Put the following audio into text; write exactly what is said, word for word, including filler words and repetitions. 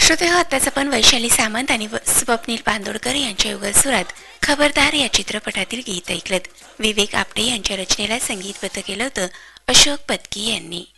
श्रोते हो, आत्ताच आपण वैशाली सामंत आणि व- स्वप्नील बांदोडकर यांच्या युगलसुरात खबरदार या चित्रपटातील गीत ऐकलत. विवेक आपटे यांच्या रचनेला संगीतबद्ध केलं होतं अशोक पत्की यांनी.